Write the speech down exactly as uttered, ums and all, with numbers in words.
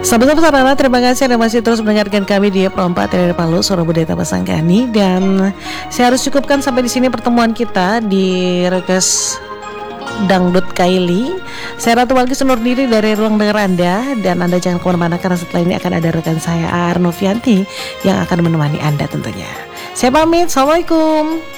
Sahabat-sahabat Sarana, terima kasih Anda masih terus mendengarkan kami di Pro empat dari Palu, Suara Budaya Tabasanggani. Dan saya harus cukupkan sampai di sini pertemuan kita di Request Dangdut Kaili. Saya Ratu Walkis undur diri dari ruang dengar Anda. Dan Anda jangan kemana-mana karena setelah ini akan ada rekan saya Arnovianti yang akan menemani Anda tentunya. Saya pamit, Assalamualaikum.